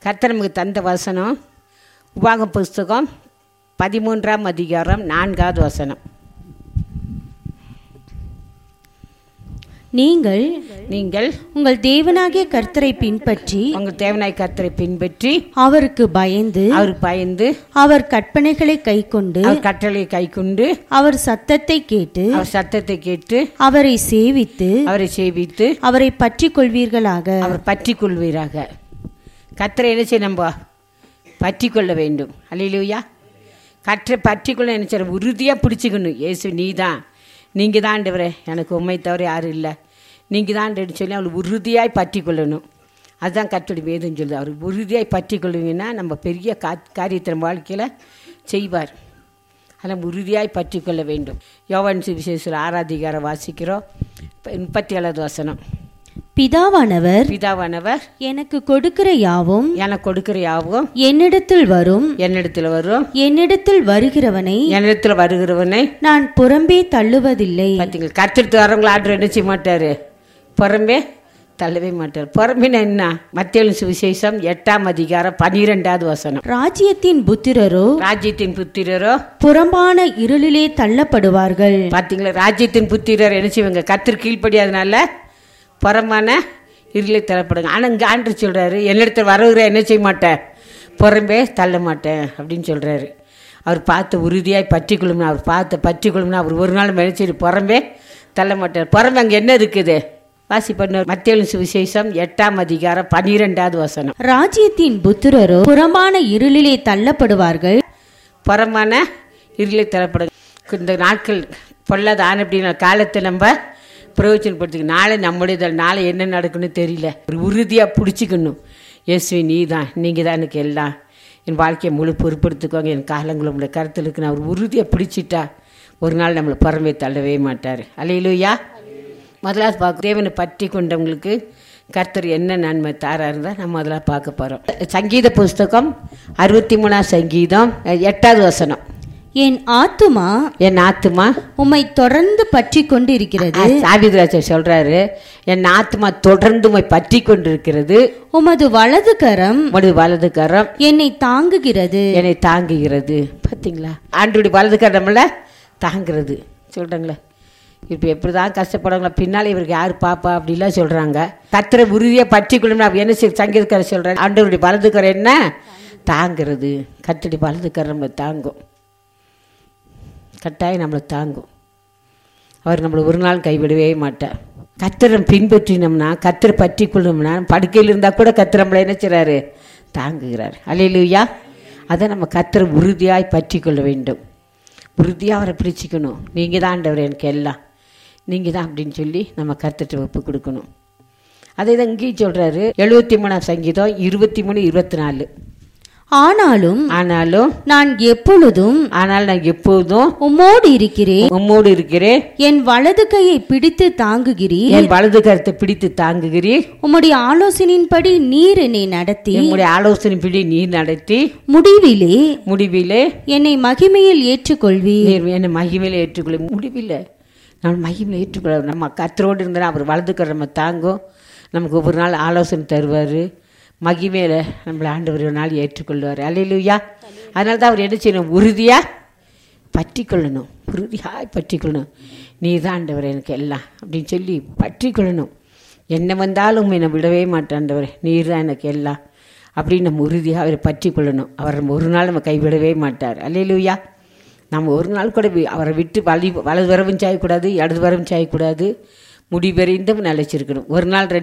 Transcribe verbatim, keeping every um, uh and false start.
கர்த்தர் நமக்கு தந்த வசனம் உபாகம புஸ்தகம் பதிமூன்றாம் அதிகாரம் நான்காவது வசனம். நீங்கள் நீங்கள் உங்கள் தேவனாகிய கர்த்தரை பின்பற்றி உங்கள் தேவனாய் கர்த்தரை பின்பற்றி அவருக்கு பயந்து அவர் பயந்து அவர் கற்பனைகளை கைக்கொண்டு அவர் கட்டளையை கைக்கொண்டு அவர் சத்தத்தை கேட்டு அவர் சத்தத்தை கேட்டு அவரை சேவித்து அவரை சேவித்து அவரை பற்றி கொள்வீர்களாக. அவர் பற்றி கொள்வீராக. கர்த்தரை என்ன செய்ய நம்ம பற்றி கொள்ள வேண்டும். அல்லேலூயா. கர்த்தரை பற்றி கொள்ள என்ன செய்ய உறுதியாக பிடிச்சிக்கணும். இயேசு நீ தான், நீங்கள் தான் ஆண்டவரே, எனக்கு உண்மை தவிர யாரும் இல்லை, நீங்கள் தான் ஆண்டவர்னு சொல்லி அவளை உறுதியாய் பற்றி கொள்ளணும். அதுதான் கர்த்தருடைய வேதம் சொல்லுது. அவர் உறுதியாய் பற்றி கொள்வீங்கன்னா நம்ம பெரிய கா காரியத்தை நம்ம வாழ்க்கையில் செய்வார். அதனால் உறுதியாய் பற்றி கொள்ள வேண்டும். யோவான் சுவிசேஷத்தில் ஆறாதிகாரம் வாசிக்கிறோம், முப்பத்தி ஏழாவது வசனம். பிதாவானவர் பிதாவானவர் எனக்கு கொடுக்கிற யாவும் எனக்கு கொடுக்கிற யாவும் என்னிடத்தில் வரும், என்னிடத்தில் வரும், என்னிடத்தில் வருகிறவனை என்னிடத்தில் வருகிறவனை நான் புறம்பே தள்ளுவதில்லை. பார்த்தீங்களா, கர்த்தருக்கு வரவங்களை ஆர்டர் என்ன செய்ய மாட்டார், புறம்பே தள்ளவே மாட்டார். புறம்பின என்ன? மத்தேயு சுவிசேஷம் எட்டாம் அதிகாரம் பனிரெண்டாவது வசனம். ராஜ்யத்தின் புத்திரரோ ராஜ்யத்தின் புத்திரரோ புறம்பான இருளிலே தள்ளப்படுவார்கள். பார்த்தீங்களா, ராஜ்யத்தின் புத்திரர் என்ன செய்வாங்க, கர்த்தர் கீழ்ப்படியாதனால புறமான இருளை தள்ளப்படுங்க. ஆனால் இங்கே ஆண்டு சொல்கிறாரு, என்னிடத்தில் வரவுகிற என்ன செய்ய மாட்டேன், புறம்பே தள்ள மாட்டேன் அப்படின்னு சொல்கிறாரு. அவர் பார்த்து உறுதியாய் பற்றி கொள்ளும்னா, அவர் பார்த்து பற்றி கொள்ளும்னா அவர் ஒரு நாள் மெனச்சிட்டு புறம்பே தள்ள மாட்டார். புறம்பே அங்கே என்ன இருக்குது வாசி பண்ண மத்தேயு சுவிசேஷம் எட்டாம் அதிகாரம் பனிரெண்டாவது வசனம். ராஜ்யத்தின் புத்திரரோ புறம்பான இருளிலே தள்ளப்படுவார்கள். புறமான இருளை தள்ளப்படுங்க. இந்த நாட்கள் பொல்லாத ஆன அப்படின்னா காலத்தை நம்ம பிரயோஜனப்படுத்திக்க. நாளை நம்முடைய நாளை என்ன நடக்குன்னு தெரியல. ஒரு உறுதியாக பிடிச்சிக்கணும். இயேசுவே நீ தான், நீங்கள் தான் எனக்கு எல்லாம், என் வாழ்க்கையை முழு பொறுப்படுத்திக்குவாங்க, என் காலங்களை உங்களுடைய கருத்தில் இருக்கு. நான் ஒரு உறுதியாக பிடிச்சிட்டா ஒரு நாள் நம்மளை புறம்பே தள்ளவே மாட்டார். அல்லேலூயா. முதலாவது பார்க்க தேவனை பற்றி கொண்டவங்களுக்கு கர்த்தர் என்ன நன்மை தாரா இருந்தால் நம்ம அதெல்லாம் பார்க்க போகிறோம். சங்கீத புஸ்தகம் அறுபத்தி மூணாம் சங்கீதம் எட்டாவது வசனம். என் ஆத்துமா என் ஆத்துமா உம்மை தொடர்ந்து பற்றி கொண்டு இருக்கிறது. சாவித்ராஜர் சொல்றாரு, என் ஆத்துமா தொடர்ந்து உம்மை பற்றி கொண்டு இருக்கிறது. உமது வலது கரம் உமது வலது கரம் என்னை தாங்குகிறது என்னை தாங்குகிறது. பார்த்தீங்களா, ஆண்டோடைய வலது கரம் நம்மள தாங்குறது சொல்றாங்களே. இப்போ எப்படி தான் கஷ்டப்படுறாங்களா, பின்னால் இவருக்கு யார் பாப்பா அப்படிலாம் சொல்கிறாங்க. கர்த்தரை உறுதியாக பற்றி கொள்ளணும். அப்படி என்ன சங்கீதக்காரர் சொல்கிறாரு, ஆண்டவருடைய வலது கரம் என்ன தாங்கிறது. கர்த்தருடைய வலது கரம் நம்மளை தாங்கும், கட்டாயம் நம்மளை தாங்கும். அவர் நம்மளை ஒரு நாள் கைவிடவே மாட்டார். கர்த்தரை பின்பற்றினோம்னா, கர்த்தரை பற்றி கொள்ளணும்னா, படுக்கையில் இருந்தால் கூட கர்த்தர் நம்மளை என்ன செய்கிறாரு, தாங்குகிறார். அல்லேலூயா. அதை நம்ம கர்த்தரை உறுதியாய் பற்றி கொள்ள வேண்டும். உறுதியாக அவரை பிடிச்சிக்கணும். நீங்கள் தான் ஆண்டவர் எனக்கு எல்லாம், நீங்கள் தான் அப்படின்னு சொல்லி நம்ம கர்த்தர்கிட்ட ஒப்பு கொடுக்கணும். அதை தான் இங்கேயும் சொல்கிறாரு, எழுபத்தி மூணாம் சங்கீதம் இருபத்தி மூணு இருபத்தி நாலு. ஆனாலும் ஆனாலும் நான் எப்பொழுதும் ஆனால் நான் எப்போதும் உம்மோடு இருக்கிறேன், உம்மோடு இருக்கிறேன். என் வலது கையை பிடித்து தாங்குகிறீர், என் வலது கருத்தை பிடித்து தாங்குகிறீர். உம்முடைய ஆலோசனையின்படி நீர் என்னை நடத்தி, உம்முடைய ஆலோசனைப்படி நீர் நடத்தி, முடிவிலே முடிவிலே என்னை மகிமையில் ஏற்றுக்கொள்வீர். நீர் என்னை மகிமையில் ஏற்றுக்கொள்ள. முடிவில்லை நம்ம மகிமையில் ஏற்றுக்கொள்ள. நம்ம கர்த்தரோடு இருந்தால் அவர் வலது கரை நம்ம தாங்கும். நமக்கு ஒவ்வொரு நாள் ஆலோசனை தருவார். மகிமையில் நம்மளை ஆண்டவர் ஒரு நாள் ஏற்றுக்கொள்வார். அல்லேலூயா. அதனால தான் அவர் என்ன செய்யணும், உறுதியாக பற்றி கொள்ளணும். உறுதியாக பற்றி கொள்ளணும். நீ தான் ஆண்டவர் எனக்கு எல்லாம் அப்படின்னு சொல்லி பற்றி கொள்ளணும். என்ன வந்தாலும் என்னை விடவே மாட்டேன் ஆண்டவர், நீர் தான் எனக்கு எல்லாம் அப்படின்னு நம்ம உறுதியாக அவரை பற்றி கொள்ளணும். அவர் நம்ம ஒரு நாள் நம்ம கைவிடவே மாட்டார். அல்லேலூயா. நம்ம ஒரு நாள் கூட அவரை விட்டு வலி வலது வரவும் சாயக்கூடாது, இடது வரவும் சாயக்கூடாது, முடிவெறிந்தும் நிலைச்சிருக்கணும். ஒரு நாள்